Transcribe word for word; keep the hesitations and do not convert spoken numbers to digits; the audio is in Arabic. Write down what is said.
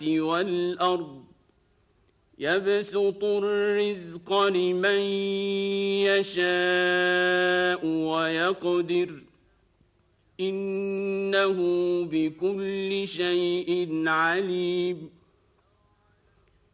والأرض يبسط الرزق لمن يشاء ويقدر إنه بكل شيء عليم